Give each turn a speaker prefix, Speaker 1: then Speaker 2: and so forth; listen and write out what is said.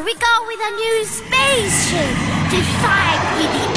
Speaker 1: we go with a new spaceship to fight with the